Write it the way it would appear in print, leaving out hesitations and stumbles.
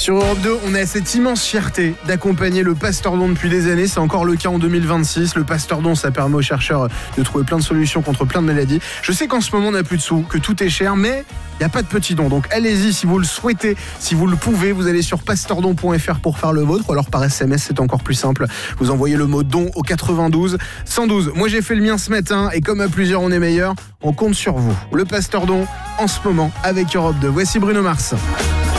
Sur Europe 2, on a cette immense fierté d'accompagner le Pasteur Don depuis des années. C'est encore le cas en 2026. Le Pasteur Don, ça permet aux chercheurs de trouver plein de solutions contre plein de maladies. Je sais qu'en ce moment, on n'a plus de sous, que tout est cher, mais il n'y a pas de petit don. Donc allez-y si vous le souhaitez, si vous le pouvez. Vous allez sur pasteurdon.fr pour faire le vôtre. Ou alors par SMS, c'est encore plus simple. Vous envoyez le mot don au 92 112. Moi, j'ai fait le mien ce matin. Et comme à plusieurs, on est meilleur, on compte sur vous. Le Pasteur Don, en ce moment, avec Europe 2. Voici Bruno Mars.